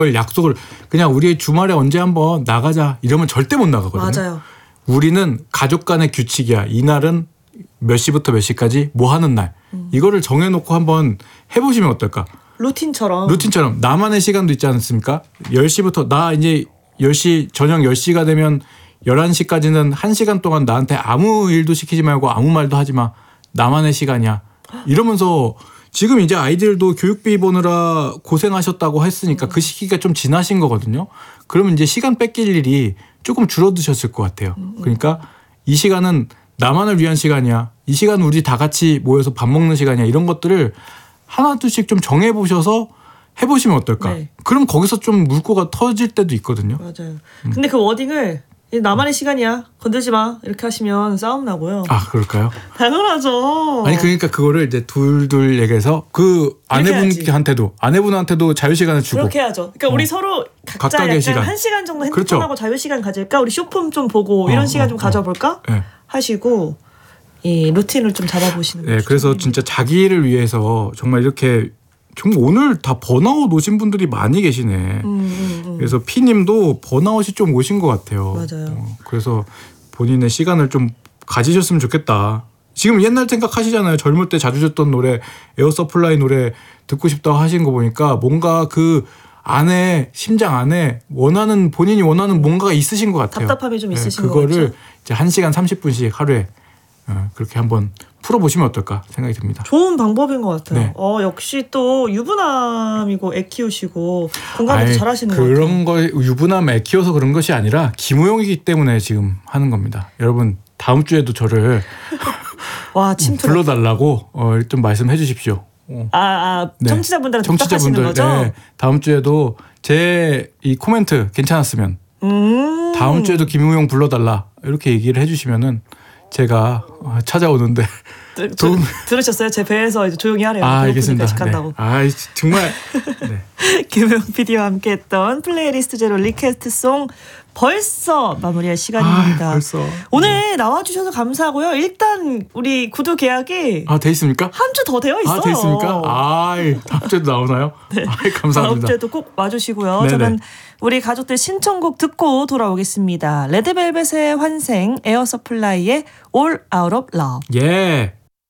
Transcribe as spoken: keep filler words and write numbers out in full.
약속을 그냥 우리 주말에 언제 한번 나가자 이러면 절대 못 나가거든요. 맞아요. 우리는 가족 간의 규칙이야. 이날은 몇 시부터 몇 시까지 뭐 하는 날. 음. 이거를 정해놓고 한번 해보시면 어떨까? 루틴처럼. 루틴처럼. 나만의 시간도 있지 않습니까? 열 시부터 나 이제 열 시 저녁 열 시가 되면 열한 시까지는 한 시간 동안 나한테 아무 일도 시키지 말고 아무 말도 하지 마. 나만의 시간이야. 이러면서 지금 이제 아이들도 교육비 보느라 고생하셨다고 했으니까 음. 그 시기가 좀 지나신 거거든요. 그러면 이제 시간 뺏길 일이 조금 줄어드셨을 것 같아요. 음. 그러니까 이 시간은 나만을 위한 시간이야. 이 시간은 우리 다 같이 모여서 밥 먹는 시간이야. 이런 것들을 하나 둘씩 좀 정해보셔서 해보시면 어떨까. 네. 그럼 거기서 좀 물꼬가 터질 때도 있거든요. 맞아요. 음. 근데 그 워딩을 나만의 시간이야. 건들지 마. 이렇게 하시면 싸움 나고요. 아, 그럴까요? 당연하죠. 아니 그러니까 그거를 이제 둘둘 얘기해서 그 아내분한테도 아내분한테도 자유 시간을 주고 그렇게 해야죠. 그러니까 어. 우리 서로 각자 각각의 약간 시간. 한 시간 정도 핸드폰하고 그렇죠. 자유 시간 가질까? 우리 쇼폼 좀 보고 이런 어, 시간 어, 좀 가져볼까? 어. 네. 하시고 이 루틴을 좀 잡아보시는 거죠. 네, 그래서 진짜 자기를 위해서 정말 이렇게 정말 오늘 다 번아웃 오신 분들이 많이 계시네. 음, 음, 음. 그래서 피님도 번아웃이 좀 오신 것 같아요. 맞아요. 어, 그래서 본인의 시간을 좀 가지셨으면 좋겠다. 지금 옛날 생각하시잖아요. 젊을 때 자주 듣던 노래 에어서플라이 노래 듣고 싶다고 하신 거 보니까 뭔가 그 안에 심장 안에 원하는 본인이 원하는 뭔가가 있으신 것 같아요. 답답함이 좀 있으신 네, 것 같죠. 그거를 이제 한 시간 삼십 분씩 하루에 어, 그렇게 한번 풀어보시면 어떨까 생각이 듭니다. 좋은 방법인 것 같아요. 네. 어, 역시 또 유부남이고 애 키우시고 공감도 잘하시는 것 같아요. 그런 거 유부남 애 키워서 그런 것이 아니라 김호영이기 때문에 지금 하는 겁니다. 여러분 다음 주에도 저를 와, 침투 불러달라고 어, 좀 말씀해 주십시오. 어. 아, 아 네. 청취자분들한테 청취자분들, 부탁하시는 거죠? 네. 다음 주에도 제 이 코멘트 괜찮았으면 음. 다음 주에도 김호영 불러달라 이렇게 얘기를 해주시면은 제가 찾아오는데 들, 도움... 들으셨어요? 제 배에서 이제 조용히 하래요. 아, 알겠습니다. 간다고. 네. 아, 정말. 네. 김호영 피디와 함께했던 플레이리스트 제로 리퀘스트송 벌써 마무리할 시간입니다. 아, 벌써. 오늘 네. 나와주셔서 감사하고요. 일단 우리 구두 계약이 아, 돼 있습니까? 한 주 더 되어 있어요. 아, 돼 있습니까? 아, 다음 주에도 나오나요? 네. 아, 감사합니다. 다음 주에도 꼭 와주시고요. 네네. 저는 우리 가족들 신청곡 듣고 돌아오겠습니다. 레드벨벳의 환생, 에어서플라이의 All Out of Love. 예.